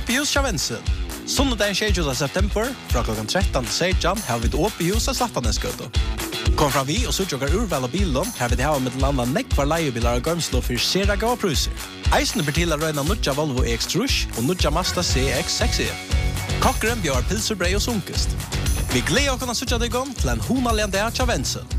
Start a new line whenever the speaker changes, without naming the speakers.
Åpe hus til Vensel. Sundagen 6. september, fra klokken 13 til 16, har vi et åpe hus av Slattaneskøte. Kom fram vi og så tjokker urval av bilen, her vil de ha med til landa nekvar leiebilar og gømslå for seraga og pruser. Eisene blir til å røyna nudja Volvo X-Trush og nudja Mazda CX-6E. Kokkeren bjør pilserbrei og sunkest. Vi gleder oss å sutja deg om til en honalig dag til Vensel.